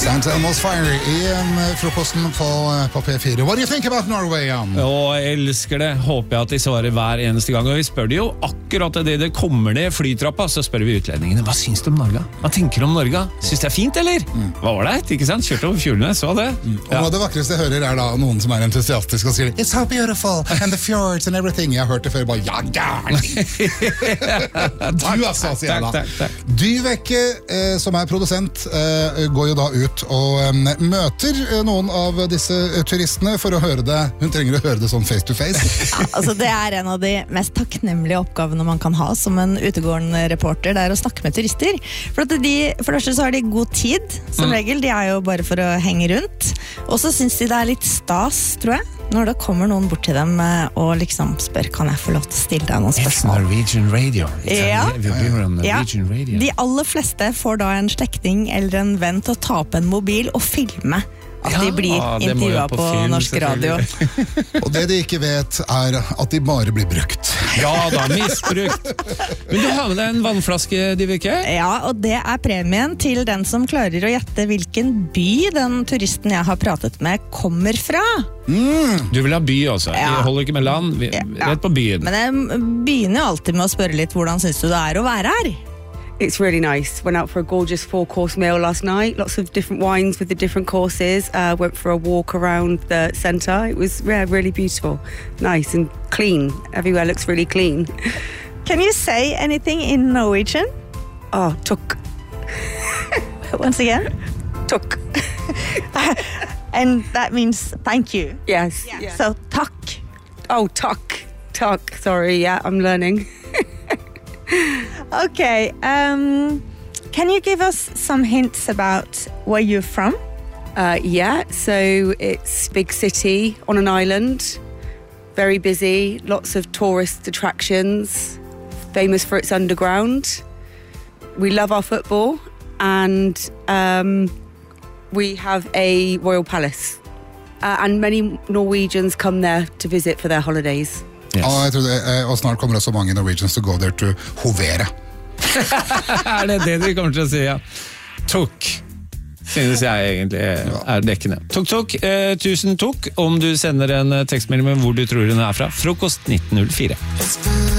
St. Elmo's Fire i frokosten på P4. What do you think about Norway, Jan? Jeg elsker det. Håper jeg at de svarer hver eneste gang. Og vi spør de jo akkurat det kommer ned flytrappa, så spør vi utlendingene, hva syns du om Norge? Hva tenker du om Norge? Syns det fint, eller? Hva var det? Ikke sant? Kjørte over fjordene, så det. Og hva det vakreste jeg hører er da noen som er entusiastisk og sier It's so beautiful, and the fjords and everything. Jeg har hørt det før, bare ja, gærn! Du altså, sier jeg da. Takk. Dyveke, som er produsent, går jo da ut og møter noen av disse turistene for å høre det. Hun trenger å høre det sånn face to face. Ja, altså det er en av de mest takknemlige oppgavene man kan ha som en utegående reporter, det er å snakke med turister. For det første så har de god tid, som regel. De er jo bare for å henge rundt. Og så synes de det er litt stas, tror jeg, når det kommer noen bort til dem og liksom spør, kan jeg få lov til å stille deg noen spørsmål? Norwegian Radio. Ja. Norwegian Radio. De aller fleste får da en slekting eller en venn til å ta opp en mobil og filme at de blir intervjuet på norsk radio. Og det de ikke vet er at de bare blir brukt. Ja da, misbrukt. Men du har med deg en vannflaske, Dyveke? Ja, og det er premien til den som klarer å gjette hvilken by den turisten jeg har pratet med kommer fra. Du vil ha by også. Ja. Vi holder ikke med land, vi rett på byen. Men jeg begynner jo alltid med å spørre litt, hvordan synes du det er å være her? It's really nice. Went out for a gorgeous 4-course meal last night. Lots of different wines with the different courses. Went for a walk around the centre. It was really beautiful. Nice and clean. Everywhere looks really clean. Can you say anything in Norwegian? Oh, tuk. Once again? Tuk. And that means thank you. Yes. Yeah. So, takk. Oh, tuk. Tuk. Sorry, yeah, I'm learning. Okay, can you give us some hints about where you're from? Yeah, so it's big city on an island, very busy, lots of tourist attractions, famous for its underground. We love our football and we have a royal palace. And many Norwegians come there to visit for their holidays. Yes. Jeg tror det, og snart kommer også mange Norwegians to go there to hovere. Det du kommer til å si, ja. Tok, synes jeg egentlig er dekkende. Tok, tusen tok om du sender en tekstmelding med hvor du tror hun er fra. Frokost 1904.